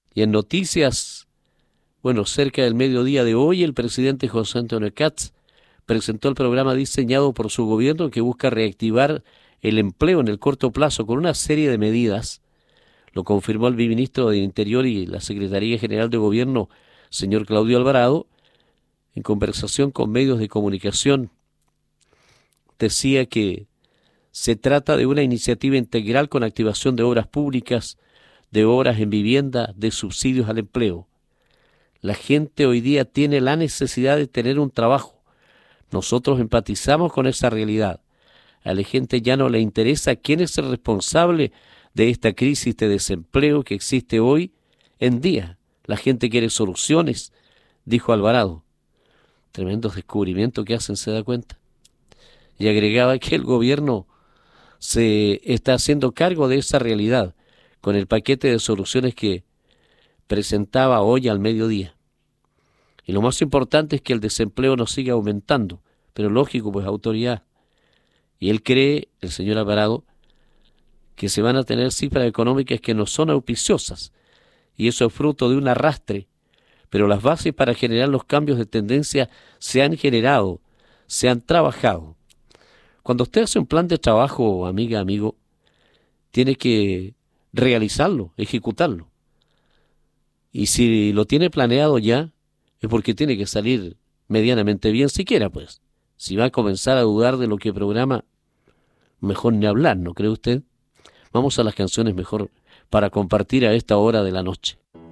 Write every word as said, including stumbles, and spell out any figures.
Y en noticias, bueno, cerca del mediodía de hoy, el presidente José Antonio Kast presentó el programa diseñado por su gobierno que busca reactivar el empleo en el corto plazo con una serie de medidas. Lo confirmó el ministro del Interior y la Secretaría General de Gobierno, señor Claudio Alvarado, en conversación con medios de comunicación. Decía que se trata de una iniciativa integral con activación de obras públicas, de obras en vivienda, de subsidios al empleo. La gente hoy día tiene la necesidad de tener un trabajo. Nosotros empatizamos con esa realidad. A la gente ya no le interesa quién es el responsable de esta crisis de desempleo que existe hoy en día. La gente quiere soluciones, dijo Alvarado. Tremendos descubrimientos que hacen, ¿se da cuenta? Y agregaba que el gobierno se está haciendo cargo de esa realidad con el paquete de soluciones que presentaba hoy al mediodía. Y lo más importante es que el desempleo no siga aumentando, pero lógico, pues autoridad. Y él cree, el señor Alvarado, que se van a tener cifras económicas que no son auspiciosas, y eso es fruto de un arrastre, pero las bases para generar los cambios de tendencia se han generado, se han trabajado. Cuando usted hace un plan de trabajo, amiga, amigo, tiene que realizarlo, ejecutarlo. Y si lo tiene planeado ya, es porque tiene que salir medianamente bien siquiera, pues. Si va a comenzar a dudar de lo que programa, mejor ni hablar, ¿no cree usted? Vamos a las canciones mejor para compartir a esta hora de la noche.